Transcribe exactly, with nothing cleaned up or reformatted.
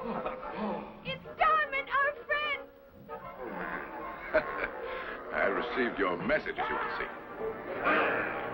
It's Diamond, our friend. I received your message, as you can see.